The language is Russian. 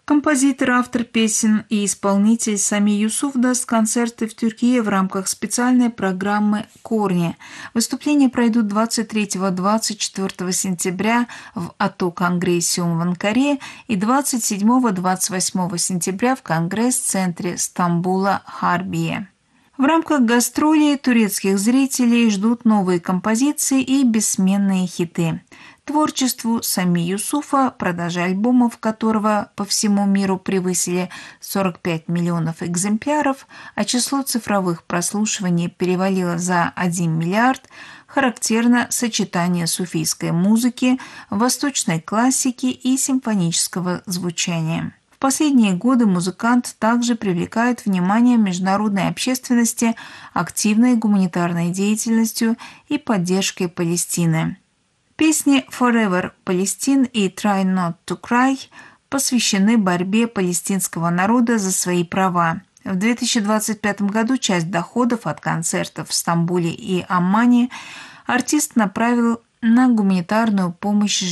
Композитор, автор песен и исполнитель Сами Юсуф даст концерты в Тюркии в рамках специальной программы «Корни». Выступления пройдут 23-24 сентября в АТО Конгрессиум в Анкаре и 27-28 сентября в Конгресс-центре Стамбула Харбие. В рамках гастролей турецких зрителей ждут новые композиции и бессменные хиты. Творчеству Сами Юсуфа, продажи альбомов которого по всему миру превысили 45 миллионов экземпляров, а число цифровых прослушиваний перевалило за 1 миллиард, характерно сочетание суфийской музыки, восточной классики и симфонического звучания. В последние годы музыкант также привлекает внимание международной общественности активной гуманитарной деятельностью и поддержкой Палестины. Песни «Forever Palestine» и «Try Not to Cry» посвящены борьбе палестинского народа за свои права. В 2025 году часть доходов от концертов в Стамбуле и Аммане артист направил на гуманитарную помощь